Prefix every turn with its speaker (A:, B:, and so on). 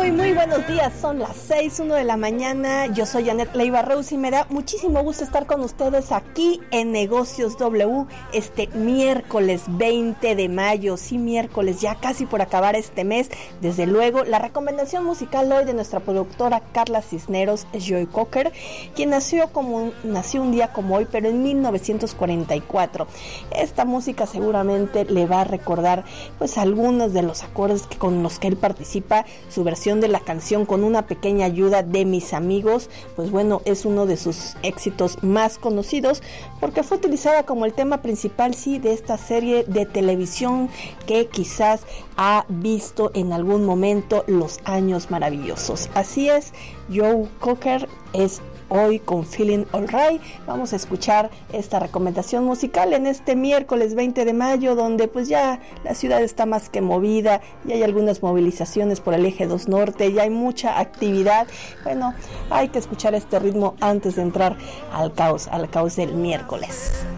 A: Muy buenos días, son las 6:01 de la mañana, yo soy Janet Leiva Rose y me da muchísimo gusto estar con ustedes aquí en Negocios W este miércoles 20 de mayo, sí, miércoles, ya casi por acabar este mes. Desde luego, la recomendación musical hoy de nuestra productora Carla Cisneros es Joe Cocker, quien nació un día como hoy, pero en 1944. Esta música seguramente le va a recordar pues algunos de los acordes con los que él participa. Su versión de la canción Con una pequeña ayuda de mis amigos, pues bueno, es uno de sus éxitos más conocidos porque fue utilizada como el tema principal, sí, de esta serie de televisión que quizás ha visto en algún momento Los Años Maravillosos. Así es, Joe Cocker es hoy con Feeling Alright. Vamos a escuchar esta recomendación musical en este miércoles 20 de mayo, donde pues ya la ciudad está más que movida, y hay algunas movilizaciones por el eje 2 norte, y hay mucha actividad. Bueno, hay que escuchar este ritmo antes de entrar al caos del miércoles.